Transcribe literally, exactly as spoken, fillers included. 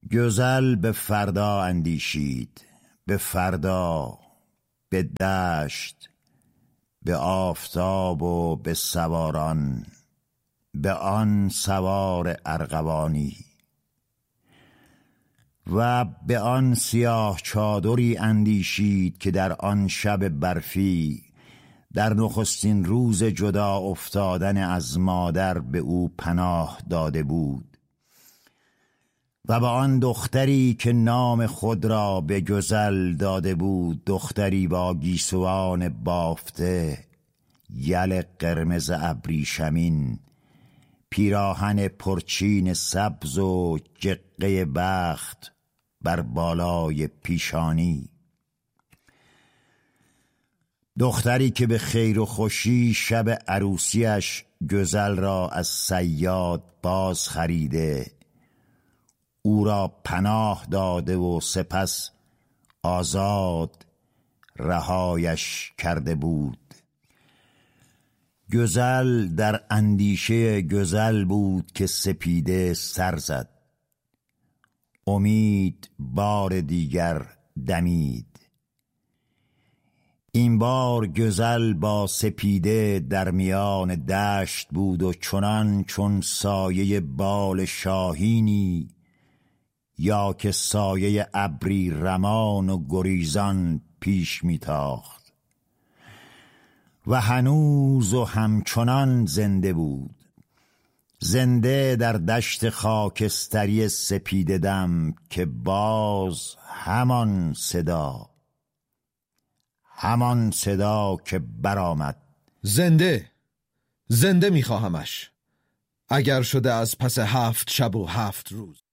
گزل به فردا اندیشید، به فردا، به دشت، به آفتاب و به سواران، به آن سوار ارغوانی و به آن سیاه چادری اندیشید که در آن شب برفی در نخستین روز جدا افتادن از مادر به او پناه داده بود و به آن دختری که نام خود را به گزل داده بود، دختری با گیسوان بافته، یل قرمز ابریشمین، پیراهن پرچین سبز و جقه بخت بر بالای پیشانی، دختری که به خیر و خوشی شب عروسیش گزل را از صیاد باز خریده، او را پناه داده و سپس آزاد رهایش کرده بود. گزل در اندیشه گزل بود که سپیده سر زد. امید بار دیگر دمید. این بار گزل با سپیده در میان دشت بود و چنان چون سایه بال شاهینی یا که سایه ابری رمان و گریزان پیش میتاخت و هنوز و همچنان زنده بود، زنده در دشت خاکستری سپیده دم که باز همان صدا همان صدا که برآمد. زنده زنده میخواهمش، اگر شده از پس هفت شب و هفت روز.